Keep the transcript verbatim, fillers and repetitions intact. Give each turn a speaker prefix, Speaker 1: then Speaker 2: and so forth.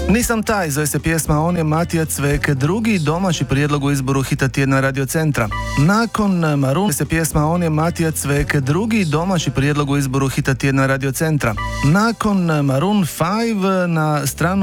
Speaker 1: Nisam taj, zove se pjesma On je Matija Cvek, drugi domaći prijedlog u izboru hita tjedna Radio Centra. Nakon Maroon se pjesma On je Matija Cvek, drugi domaći prijedlog u izboru hita tjedna Radio Centra. Nakon Maroon pet na stranu